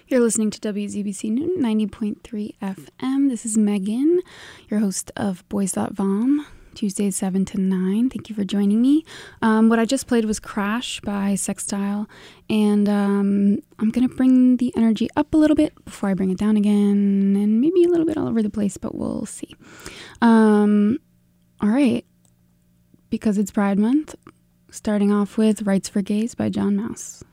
You're listening to WZBC Newton 90.3 FM. This is Megan, your host of Boys.vom, Tuesdays 7 to 9. Thank you for joining me. What I just played was Crash by Sextile, and I'm going to bring the energy up a little bit before I bring it down again, and maybe a little bit all over the place, but we'll see. All right, because it's Pride Month, starting off with Rights for Gays by John Mouse.